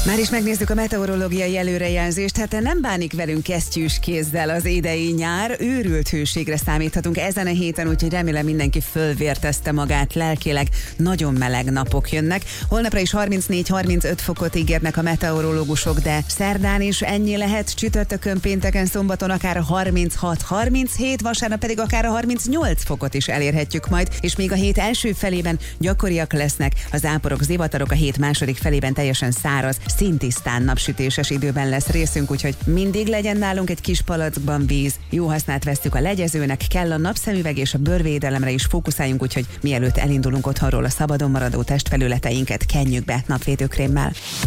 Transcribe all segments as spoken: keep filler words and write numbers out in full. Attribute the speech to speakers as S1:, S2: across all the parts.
S1: Már is megnézzük a meteorológiai előrejelzést, hát nem bánik velünk kesztyűs kézzel az idei nyár, őrült hőségre számíthatunk ezen a héten, úgyhogy remélem mindenki fölvértezte magát lelkileg, nagyon meleg napok jönnek. Holnapra is harmincnégy-harmincöt fokot ígérnek a meteorológusok, de szerdán is ennyi lehet, csütörtökön, pénteken, szombaton akár a harminchat-harminchét, vasárnap pedig akár a harmincnyolc fokot is elérhetjük majd, és még a hét első felében gyakoriak lesznek a záporok, zivatarok, a hét második felében teljesen száraz, szintisztán napsütéses időben lesz részünk, úgyhogy mindig legyen nálunk egy kis palackban víz. Jó hasznát vesztük a legyezőnek, kell a napszemüveg és a bőrvédelemre is fókuszáljunk, úgyhogy mielőtt elindulunk otthonról, a szabadon maradó testfelületeinket kenjük be napvédőkrémmel.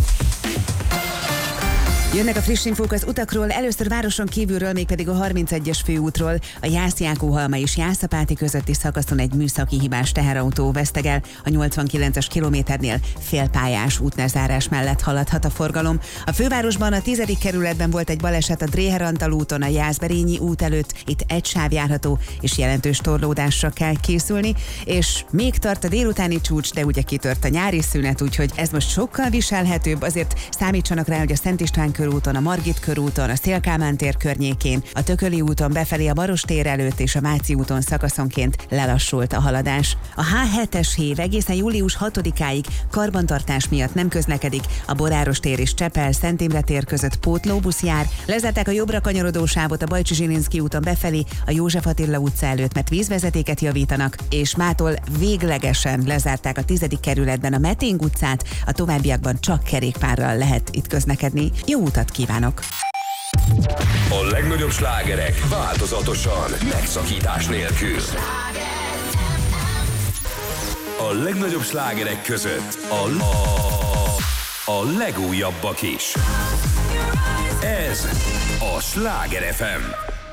S1: Jönnek a friss infók az utakról, először városon kívülről, mégpedig a harmincegyes főútról. A Jász-Jákóhalma és Jászapáti közötti szakaszon egy műszaki hibás teherautó vesztegel. A nyolcvankilences kilométernél félpályás útnezárás mellett haladhat a forgalom. A fővárosban a tizedik kerületben volt egy baleset a Dréher-Antal úton a Jászberényi út előtt. Itt egy sáv járható, és jelentős torlódásra kell készülni. És még tart a délutáni csúcs, de ugye kitört a nyári szünet, úgyhogy ez most sokkal viselhetőbb. Azért számítsanak rá, hogy a Szent István körúton, a Margit körúton, a Széll-Kálmán tér környékén, a Tököli úton befelé a Baros tér előtt és a Váci úton szakaszonként lelassult a haladás. A há hetes hév egészen július hatodikáig karbantartás miatt nem közlekedik, a Boráros tér és Csepel Szent Imre tér között pótlóbusz jár, lezárták a jobbra kanyarodó sávot a Bajcsi-Zsilinszky úton befelé, a József Attila utca előtt, mert vízvezetéket javítanak, és mától véglegesen lezárták a tizedik kerületben a Meténg utcát, a továbbiakban csak kerékpárral lehet itt közlekedni. Jó utat kívánok!
S2: A legnagyobb slágerek változatosan, megszakítás nélkül. A legnagyobb slágerek között a, a, a legújabbak is. Ez a Sláger ef em.